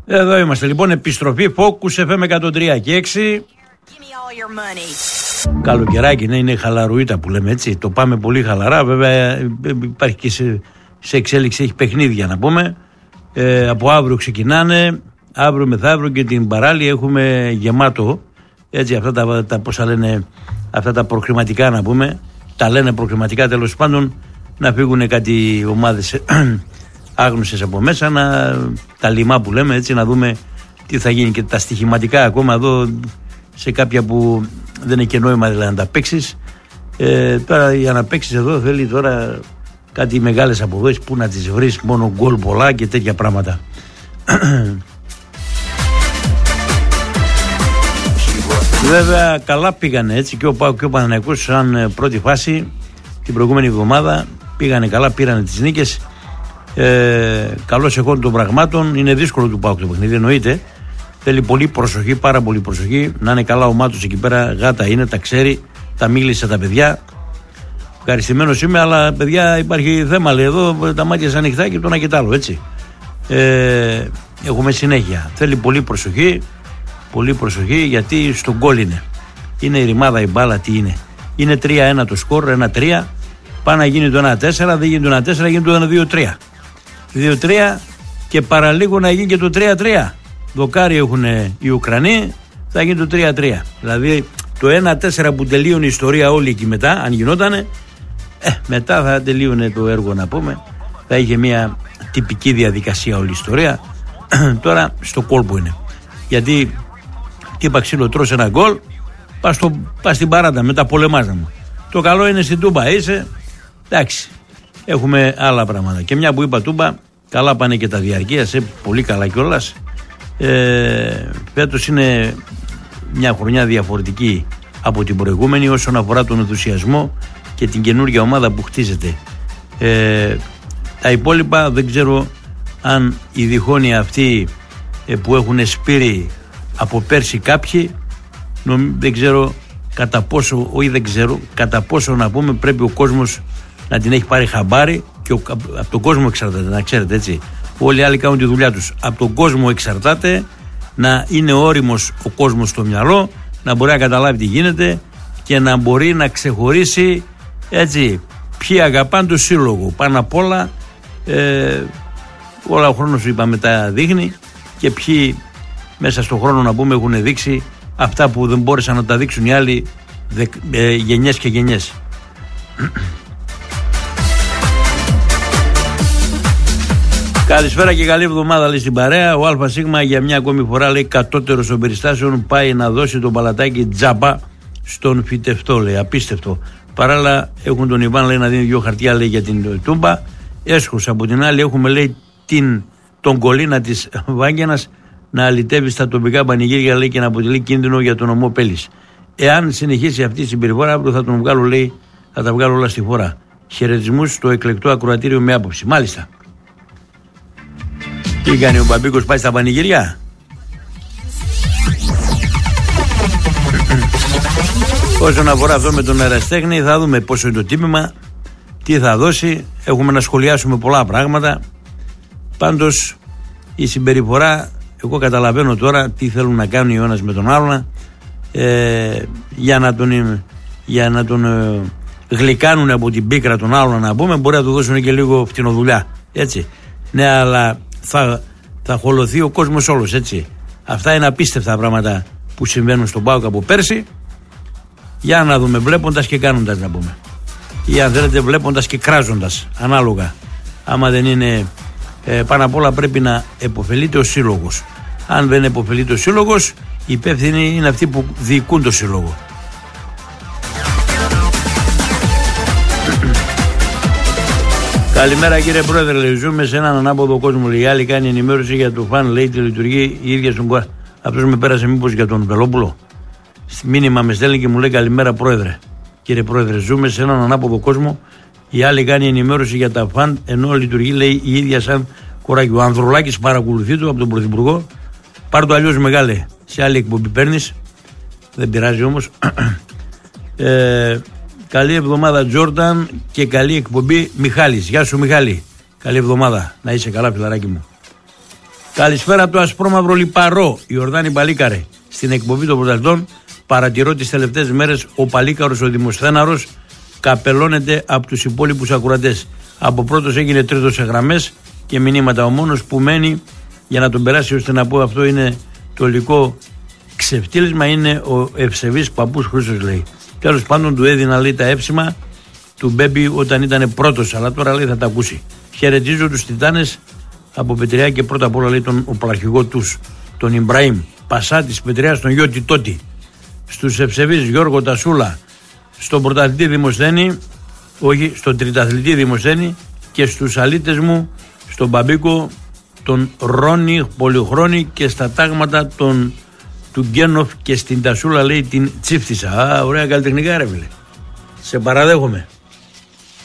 Εδώ είμαστε λοιπόν, επιστροφή Focus FM 103 και 6. Καλοκαιράκι, ναι, είναι χαλαρουίτα που λέμε έτσι. Το πάμε πολύ χαλαρά. Βέβαια υπάρχει και σε εξέλιξη, έχει παιχνίδια να πούμε. Από αύριο ξεκινάνε. Αύριο μεθαύριο και την παράλληλη έχουμε γεμάτο. Έτσι, αυτά τα πόσα λένε, αυτά τα προκριματικά να πούμε. Τα λένε προκριματικά, τέλος πάντων, να φύγουν κάτι ομάδες άγνωσες από μέσα, τα λιμά που λέμε, έτσι, να δούμε τι θα γίνει. Και τα στοιχηματικά ακόμα εδώ, σε κάποια που δεν έχει και νόημα δηλαδή να τα παίξεις. Τώρα για να παίξεις εδώ θέλει τώρα κάτι μεγάλες αποδόσεις που να τις βρεις, μόνο γκολ πολλά και τέτοια πράγματα. Βέβαια καλά πήγανε έτσι και ο ΠΑΟΚ και ο Παναθηναϊκός σαν πρώτη φάση την προηγούμενη εβδομάδα. Πήγανε καλά, πήρανε τις νίκες. Καλώς εχόντων των πραγμάτων. Είναι δύσκολο του ΠΑΟΚ το παιχνίδι, εννοείται. Θέλει πολύ προσοχή, πάρα πολύ προσοχή. Να είναι καλά ο Μάτος εκεί πέρα. Γάτα είναι, τα ξέρει, τα μίλησε τα παιδιά. Ευχαριστημένος είμαι, αλλά παιδιά υπάρχει θέμα. Λέει εδώ τα μάτια σαν ανοιχτά και το ένα και το άλλο, έτσι. Έχουμε συνέχεια. Θέλει πολύ προσοχή. Πολύ προσοχή, γιατί στον γκολ είναι. Είναι η ρημάδα, η μπάλα, τι είναι. Είναι 3-1 το σκορ, 1-3. Πάει να γίνει το 1-4, δεν γίνει το 1-4, γίνει το 1-2-3. 2-3 και παραλίγο να γίνει και το 3-3. Δοκάρι έχουν οι Ουκρανοί, θα γίνει το 3-3. Δηλαδή το 1-4 που τελείωνε η ιστορία όλη εκεί μετά, αν γινότανε, μετά θα τελείωνε το έργο να πούμε. Θα είχε μια τυπική διαδικασία όλη η ιστορία. Τώρα στο κόλπο είναι. Γιατί τύπα ξύλο τρως ένα γκολ, πας στην παράτα, μετά πολεμάζαμε. Το καλό είναι στην Τούμπα είσαι, εντάξει, έχουμε άλλα πράγματα. Και μια που είπα Τούμπα, καλά πάνε και τα διαρκεία, πολύ καλά κιόλας. Φέτος είναι μια χρονιά διαφορετική από την προηγούμενη όσον αφορά τον ενθουσιασμό και την καινούργια ομάδα που χτίζεται. Τα υπόλοιπα δεν ξέρω αν οι διχόνοι αυτοί που έχουν σπείρει από πέρσι κάποιοι, δεν ξέρω κατά πόσο, όχι δεν ξέρω, κατά πόσο να πούμε πρέπει ο κόσμος να την έχει πάρει χαμπάρι και από τον κόσμο εξαρτάται, να ξέρετε έτσι. Όλοι οι άλλοι κάνουν τη δουλειά τους. Από τον κόσμο εξαρτάται να είναι όριμος ο κόσμος στο μυαλό, να μπορεί να καταλάβει τι γίνεται και να μπορεί να ξεχωρίσει έτσι ποιοι αγαπάνε το σύλλογο. Πάνω απ' όλα, όλα ο χρόνος είπαμε τα δείχνει και ποιοι μέσα στον χρόνο να πούμε έχουν δείξει αυτά που δεν μπόρεσαν να τα δείξουν οι άλλοι γενιές και γενιές. Καλησπέρα και καλή εβδομάδα λέει στην παρέα. Ο ΑΣ για μια ακόμη φορά λέει κατώτερος των περιστάσεων πάει να δώσει τον παλατάκι τζάμπα στον φυτευτό, λέει, απίστευτο. Παράλληλα έχουν τον Ιβάν λέει να δίνει 2 χαρτιά λέει για την Τούμπα. Έσχος από την άλλη έχουμε λέει τον κολλήνα της Βάγγενας να αλητεύει στα τοπικά πανηγύρια λέει και να αποτελεί κίνδυνο για τον ομό Πέλης. Εάν συνεχίσει αυτή η συμπεριφορά, αύριο θα τον βγάλω λέει, θα τα βγάλω όλα στη φορά. Χαιρετισμούς στο εκλεκτό ακροατήριο με άποψη. Μάλιστα. Τι κάνει ο Μπαμπίκος, πάει στα πανηγύρια. Όσον αφορά αυτό με τον ερασιτέχνη, θα δούμε πόσο είναι το τίμημα, τι θα δώσει. Έχουμε να σχολιάσουμε πολλά πράγματα. Πάντως η συμπεριφορά, εγώ καταλαβαίνω τώρα τι θέλουν να κάνουν ο ένας με τον άλλον για να τον γλυκάνουν από την πίκρα τον άλλον να πούμε. Μπορεί να του δώσουν και λίγο φτηνοδουλειά, έτσι. Ναι, αλλά θα χολωθεί ο κόσμος όλος, έτσι. Αυτά είναι απίστευτα πράγματα που συμβαίνουν στον ΠΑΟΚ από πέρσι. Για να δούμε, βλέποντας και κάνοντας να πούμε. Ή αν θέλετε βλέποντας και κράζοντας, ανάλογα. Άμα δεν είναι, πάνω απ' όλα πρέπει να επωφελείται ο σύλλογος. Αν δεν επωφελείται ο σύλλογος, οι υπεύθυνοι είναι αυτοί που διοικούν το σύλλογο. Καλημέρα κύριε Πρόεδρε, λέει, ζούμε σε έναν ανάποδο κόσμο. Λέει, άλλη κάνει ενημέρωση για το φαν, λέει, τη λειτουργεί η ίδια στον κόσμο. Αυτός με πέρασε μήπως για τον Βελόπουλο. Μήνυμα με στέλνει και μου λέει καλημέρα Πρόεδρε. Κύριε Πρόεδρε, ζούμε σε έναν ανάποδο κόσμο. Η άλλη κάνει ενημέρωση για τα φαν, ενώ λειτουργεί, λέει, η ίδια σαν κοράκι. Ο Ανδρουλάκης παρακολουθεί του από τον Πρωθυπουργό. Πάρ' το αλλιώς μεγάλε. Σε άλλη εκπομπή παίρνεις. Δεν πειράζει όμως. Καλή εβδομάδα Τζόρνταν και καλή εκπομπή Μιχάλης. Γεια σου Μιχάλη. Καλή εβδομάδα. Να είσαι καλά φιλαράκι μου. Καλησπέρα από το ασπρόμαυρο Λιπαρό, η Ορδάνη Παλίκαρε. Στην εκπομπή των πρωταθλητών παρατηρώ τις τελευταίες μέρες ο Παλίκαρος ο Δημοσθέναρος καπελώνεται από τους υπόλοιπους ακροατές. Από πρώτος έγινε τρίτος σε γραμμές και μηνύματα. Ο μόνος που μένει για να τον περάσει ώστε να πω αυτό είναι το υλικό ξεφτύλισμα είναι ο ευσεβής παππούς Χρήστος, λέει. Τέλος πάντων του έδινα, λέει, τα έψημα του Μπέμπι όταν ήταν πρώτος, αλλά τώρα, λέει, θα τα ακούσει. Χαιρετίζω τους Τιτάνες από Πετριά και πρώτα απ' όλα, λέει, τον οπλαρχηγό τους, τον Ιμπραήμ Πασά της Πετριάς, τον Γιώτη Τότη. Στους ευσεβείς Γιώργο Τασούλα, στον πρωταθλητή Δημοσθένη, όχι, στον τριταθλητή Δημοσθένη, και στους αλήτες μου, στον Μπαμπίκο, τον Ρόνι Πολυχρόνη, και στα τάγματα του Γκένοφ και στην Τασούλα, λέει, την Τσίφτισα. Ωραία καλλιτεχνικά, ρε φίλε. Σε παραδέχομαι.